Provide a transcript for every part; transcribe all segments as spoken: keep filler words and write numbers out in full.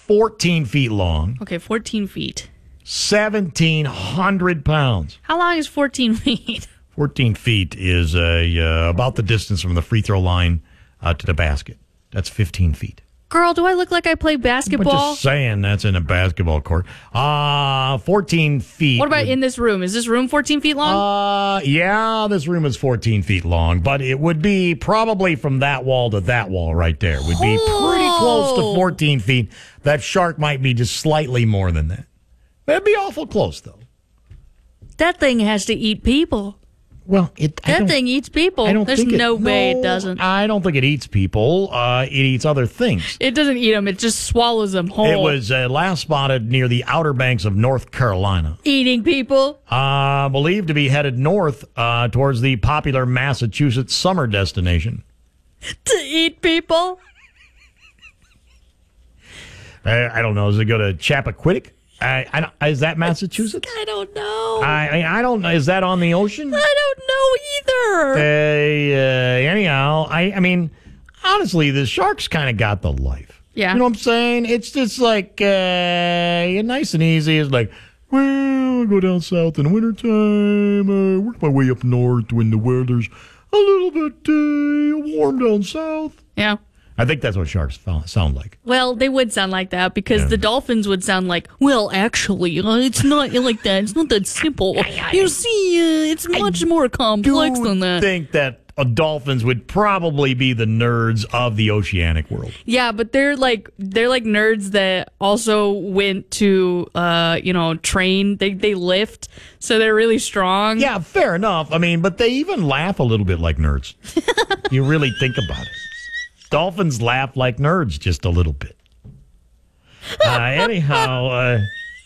fourteen feet long, Okay, fourteen feet. seventeen hundred pounds. How long is fourteen feet? fourteen feet is a, uh, about the distance from the free throw line uh, to the basket. That's fifteen feet. Girl, do I look like I play But basketball? just saying, that's in a basketball court. Uh, fourteen feet. What about would- in this room? Is this room fourteen feet long? Uh, yeah, this room is fourteen feet long, but it would be probably from that wall to that wall right there. Would be pretty close to Oh. fourteen feet. That shark might be just slightly more than that. It'd be awful close, though. That thing has to eat people. Well, it. I That don't- thing eats people. I don't There's think it, no way it doesn't. I don't think it eats people. Uh, it eats other things. It doesn't eat them. It just swallows them whole. It was uh, last spotted near the Outer Banks of North Carolina. eating people. Uh, believed to be headed north uh, towards the popular Massachusetts summer destination. To eat people. I, I don't know. Does it go to Chappaquiddick? I, I don't, is that Massachusetts? I don't know. I, I I don't know. Is that on the ocean? I don't know either. Uh, uh, anyhow, I I mean, honestly, the sharks kind of got the life. Yeah. You know what I'm saying? It's just like uh, nice and easy. It's like, well, I go down south in the wintertime, uh, work my way up north when the weather's a little bit uh, warm down south. Yeah. I think that's what sharks fo- sound like. Well, they would sound like that because Yeah. the dolphins would sound like, well, actually, uh, it's not like that. It's not that simple. You see, uh, it's much more complex Do than that. think that uh, dolphins would probably be the nerds of the oceanic world. Yeah, but they're like they're like nerds that also went to uh, you know, train. They they lift, so they're really strong. Yeah, fair enough. I mean, but they even laugh a little bit like nerds. You really think about it. Dolphins laugh like nerds just a little bit. Uh, anyhow, uh,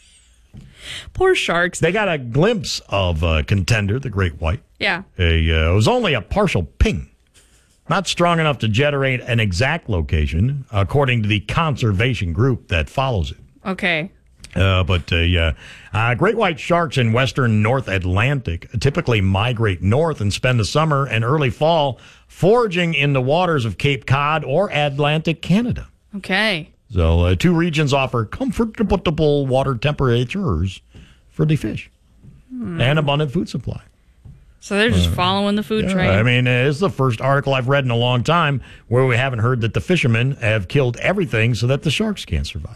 Poor sharks. they got a glimpse of uh, Contender, the great white. Yeah. A, uh, it was only a partial ping. Not strong enough to generate an exact location, according to the conservation group that follows it. Okay. Uh, but uh, yeah, uh, great white sharks in western North Atlantic typically migrate north and spend the summer and early fall foraging in the waters of Cape Cod or Atlantic Canada. Okay. So uh, two regions offer comfortable water temperatures for the fish and abundant food supply. So they're just following the food Yeah, train. I mean, uh, this is the first article I've read in a long time where we haven't heard that the fishermen have killed everything so that the sharks can't survive.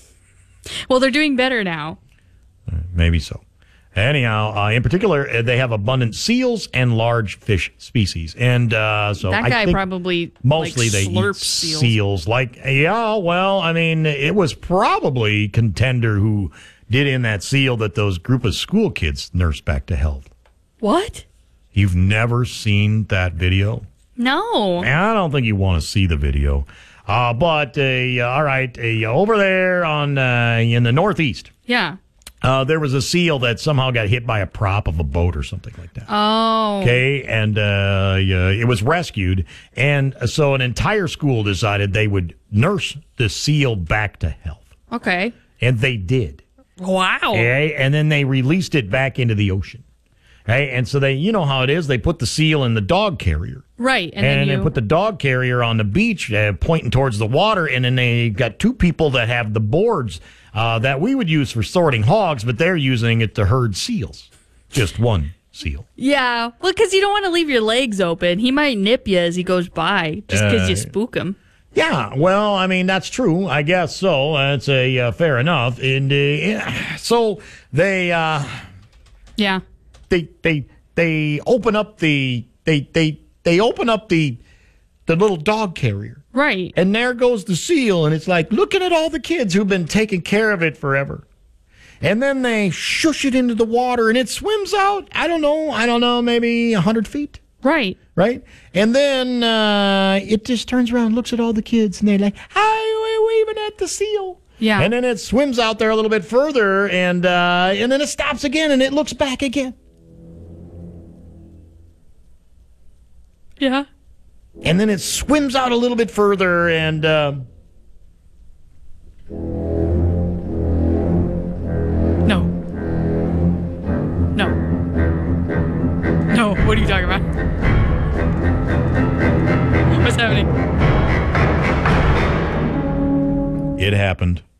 Well, they're doing better now. Maybe so. Anyhow, uh, in particular, uh, they have abundant seals and large fish species, and uh, so That I guy think probably mostly like, they slurps eat seals. seals. Like, yeah, well, I mean, it was probably Contender who did in that seal that those group of school kids nursed back to health. What? You've never seen that video? No. I don't think you want to see the video. Uh, but, uh, all right, uh, over there on uh, in the Northeast, Yeah. uh, there was a seal that somehow got hit by a prop of a boat or something like that. Oh. Okay, and uh, yeah, it was rescued. And so an entire school decided they would nurse the seal back to health. Okay. And they did. Wow. Okay, and then they released it back into the ocean. Okay, and so they, you know how it is, they put the seal in the dog carrier. Right. And, And, then you they put the dog carrier on the beach, uh, pointing towards the water, and then they got two people that have the boards uh, that we would use for sorting hogs, but they're using it to herd seals. Just one seal. Yeah. Well, because you don't want to leave your legs open. He might nip you as he goes by just because Uh, you spook him. Yeah, well, I mean, that's true. I guess so. That's a uh, fair enough. And uh, so they, uh, Yeah. they, they, they open up the, they, they, they open up the, the little dog carrier. Right. And there goes the seal, and it's like, looking at all the kids who've been taking care of it forever. And then they shush it into the water, and it swims out, I don't know, I don't know, maybe one hundred feet, Right. right? And then uh, it just turns around and looks at all the kids, and they're like, hi, we're waving at the seal. Yeah. And then it swims out there a little bit further, and uh, and then it stops again, and it looks back again. Yeah. And then it swims out a little bit further, and uh, No. No. No. What are you talking about? What's happening? it happened.